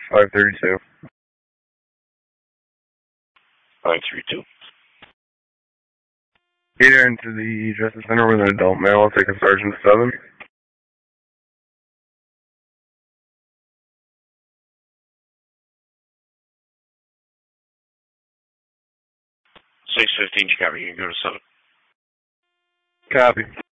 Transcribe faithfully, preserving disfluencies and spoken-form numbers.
five thirty-two. five thirty-two. Get her into the Justice Center with an adult male. I'll take a Sergeant seven. six fifteen, Chicago, you can go to seven. Copy.